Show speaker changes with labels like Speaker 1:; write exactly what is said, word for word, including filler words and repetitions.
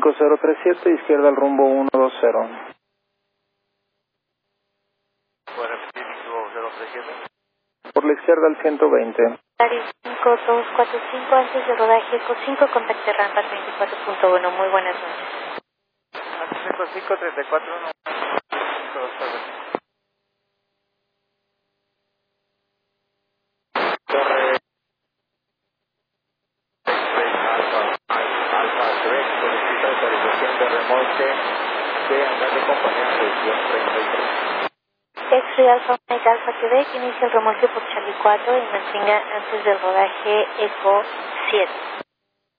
Speaker 1: cinco cero tres siete, izquierda al rumbo uno dos cero.
Speaker 2: ¿Puedo repetir cinco cero tres siete?
Speaker 1: Por la izquierda al ciento veinte.
Speaker 3: cinco dos cuatro cinco, antes de rodaje Eco cinco, contacte rampa treinta y cuatro punto uno. Muy buenas noches.
Speaker 2: cinco cinco treinta y cuatro uno. cinco dos cuatro cinco. Torre Alfa, Alfa tres, solicita autorización de remolque de andar de compañía sesión treinta y tres.
Speaker 3: X-Ray Alpha Mike Alpha Quebec, inicia el remolque por Charlie cuatro y mantenga antes del rodaje Eco siete.